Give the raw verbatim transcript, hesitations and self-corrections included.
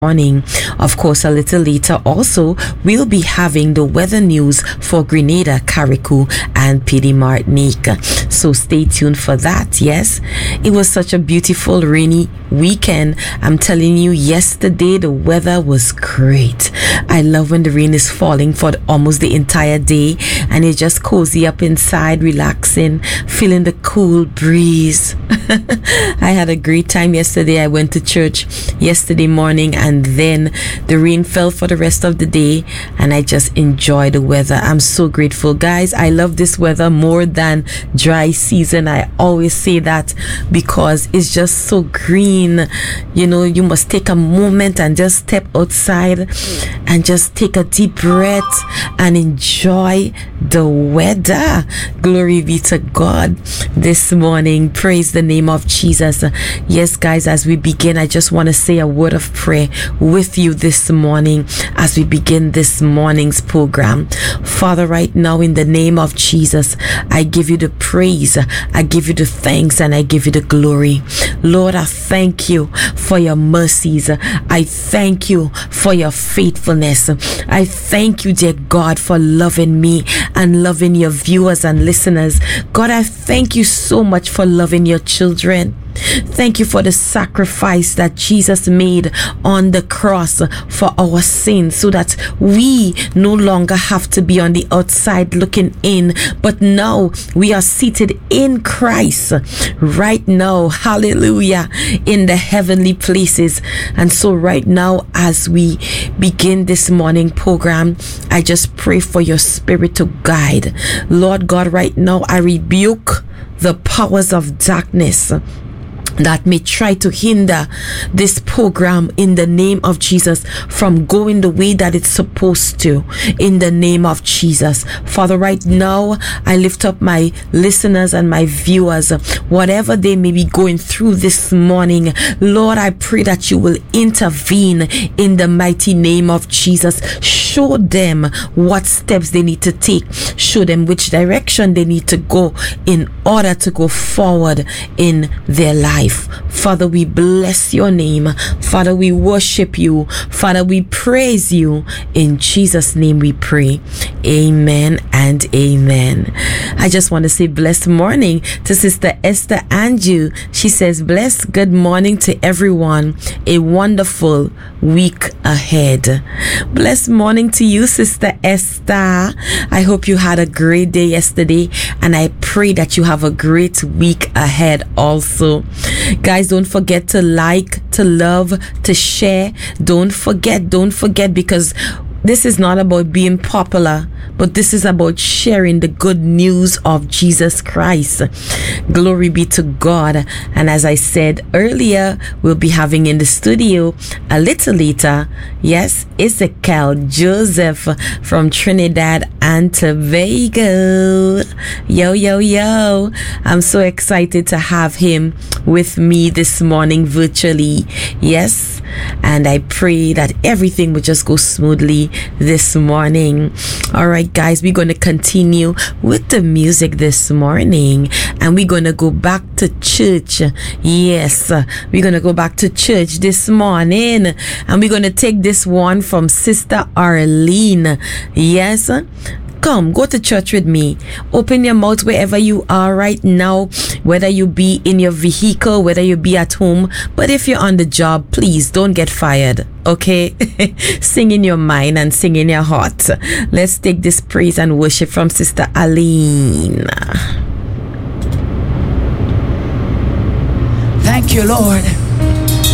morning. Of course, a little later also, we'll be having the weather news for Grenada, Carriacou, and Petite Martinique. So stay tuned for that. Yes, it was such a beautiful rainy weekend. I'm telling you, yesterday the weather was great. I love when the rain is falling for almost the entire day and you just cozy up inside, relaxing, feeling the cool breeze. I had a great time yesterday. I went to church yesterday morning and then the rain fell for the rest of the day and I just enjoyed the weather. I'm so grateful, guys. I love this weather more than dry season. I always say that because it's just so green. You know, you must take a moment and just step outside and just take a deep breath and enjoy the weather. Glory be to God this morning. Praise the name of Jesus. Yes, guys, as we begin, I just want to say a word of prayer with you this morning as we begin this morning's program. Father, right now in the name of Jesus, I give you the praise, I give you the thanks, and I give you the glory. Lord, I thank you for your mercies. I thank you for your faithfulness. I thank you, dear God, for loving me and loving your viewers and listeners. God, I thank you so much for loving your children. Thank you for the sacrifice that Jesus made on the cross for our sins so that we no longer have to be on the outside looking in, but now we are seated in Christ right now. Hallelujah. In the heavenly places. And so right now, as we begin this morning program, I just pray for your spirit to guide. Lord God, right now I rebuke the powers of darkness that may try to hinder this program in the name of Jesus from going the way that it's supposed to, in the name of Jesus. Father, right now I lift up my listeners and my viewers, whatever they may be going through this morning. Lord, I pray that you will intervene in the mighty name of Jesus. Show them what steps they need to take. Show them which direction they need to go in order to go forward in their life. Father, we bless your name. Father, we worship you. Father, we praise you. In Jesus' name we pray. Amen and amen. I just want to say blessed morning to Sister Esther Anju. She says, blessed good morning to everyone. A wonderful week ahead. Blessed morning to you, Sister Esther. I hope you had a great day yesterday and I pray that you have a great week ahead also. Guys, don't forget to like, to love, to share. Don't forget, don't forget, because this is not about being popular, but this is about sharing the good news of Jesus Christ. Glory be to God. And as I said earlier, we'll be having in the studio a little later, yes, Ezekiel Joseph from Trinidad and Tobago. Yo, yo, yo. I'm so excited to have him with me this morning virtually. Yes. And I pray that everything will just go smoothly this morning. All right, guys, we're going to continue with the music this morning and we're going to go back to church. Yes, we're going to go back to church this morning and we're going to take this one from Sister Arlene. Yes. Come, go to church with me. Open your mouth wherever you are right now, whether you be in your vehicle, whether you be at home. But if you're on the job, please don't get fired, okay? Sing in your mind and sing in your heart. Let's take this praise and worship from Sister Aline. Thank you, Lord.